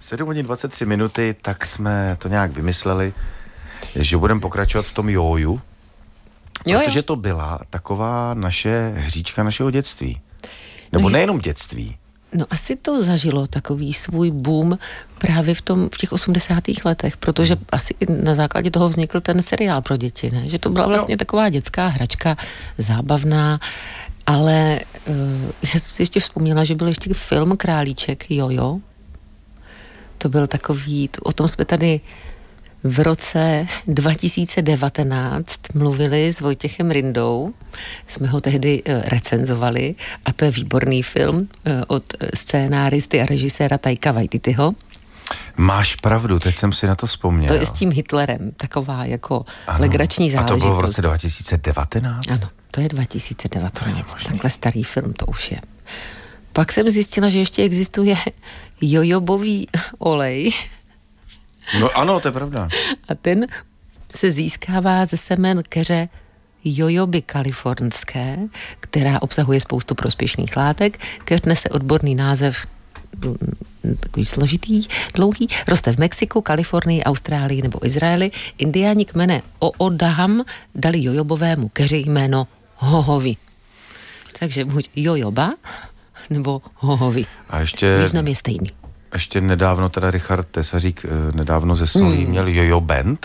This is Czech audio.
7 hodin 23 minuty, tak jsme to nějak vymysleli, že budeme pokračovat v tom jóju, protože to byla taková naše hříčka našeho dětství. Nebo nejenom dětství. No asi to zažilo takový svůj boom právě v těch 80. letech, protože asi na základě toho vznikl ten seriál pro děti, ne? Že to byla vlastně taková dětská hračka, zábavná, ale já jsem si ještě vzpomněla, že byl ještě film Králíček Jojo. To byl takový, o tom jsme tady v roce 2019 mluvili s Vojtěchem Rindou, jsme ho tehdy recenzovali a to je výborný film od scénáristy a režiséra Taika Waititiho. Máš pravdu, teď jsem si na to vzpomněl. To je s tím Hitlerem, taková jako legrační záležitost. A to bylo v roce 2019? Ano, to je 2019, takhle starý film to už je. Pak jsem zjistila, že ještě existuje jojobový olej. No ano, to je pravda. A ten se získává ze semen keře jojoby kalifornské, která obsahuje spoustu prospěšných látek. Keř nese odborný název takový složitý, dlouhý, roste v Mexiku, Kalifornii, Austrálii nebo Izraeli. Indiáni kmene Oodaham dali jojobovému keři jméno hohovi. Takže buď jojoba nebo hohovi. A ještě význam je stejný. Ještě nedávno teda Richard Tesařík nedávno ze Solí měl Jojo Band.